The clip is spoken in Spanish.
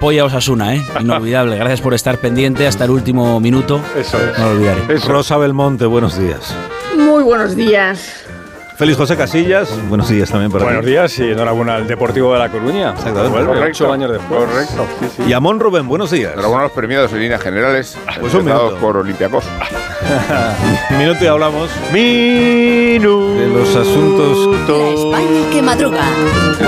apoya a Osasuna, inolvidable. Gracias por estar pendiente hasta el último minuto. Eso es. No lo olvidaré. Eso. Rosa Belmonte, buenos días. Muy buenos días. Félix José Casillas, buenos días también para Buenos ti. días y enhorabuena al Deportivo de La Coruña. Exactamente. Vuelve Correcto. 8 años después. Correcto, sí, sí. Y Amón Rubén, buenos días. Enhorabuena a los premiados en líneas generales, Pues un empezados minuto. por Olympiacos. Un minuto y hablamos Minuto. de los asuntos La España que madruga.